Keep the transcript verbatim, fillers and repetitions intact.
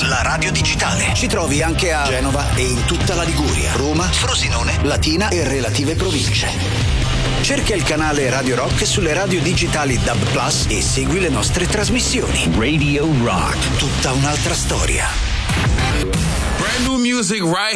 la radio digitale. Ci trovi anche a Genova e in tutta la Liguria, Roma, Frosinone, Latina e relative province. Cerca il canale Radio Rock sulle radio digitali D A B Plus e segui le nostre trasmissioni. Radio Rock. Tutta un'altra storia. Brand new music right